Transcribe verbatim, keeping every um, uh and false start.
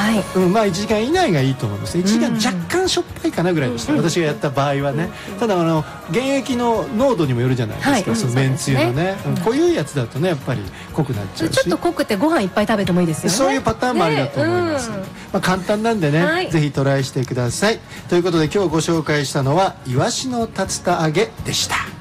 はい、 うん、まあいちじかん以内がいいと思います。いちじかん若干しょっぱいかなぐらいでした、うん、私がやった場合はね、うん、ただあの原液の濃度にもよるじゃないですか、はい、そのめんつゆのね、うん、濃いやつだとねやっぱり濃くなっちゃうし、 ちょっと濃くてご飯いっぱい食べてもいいですよね。 そういうパターンもありだと思います、ね、うん、まあ、簡単なんでね、はい、ぜひトライしてください。ということで今日ご紹介したのはイワシの竜田揚げでした。